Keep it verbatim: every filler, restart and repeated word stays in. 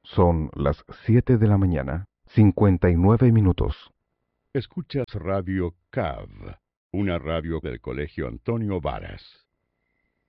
Son las siete de la mañana, cincuenta y nueve minutos. Escuchas Radio C A V, una radio del Colegio Antonio Varas.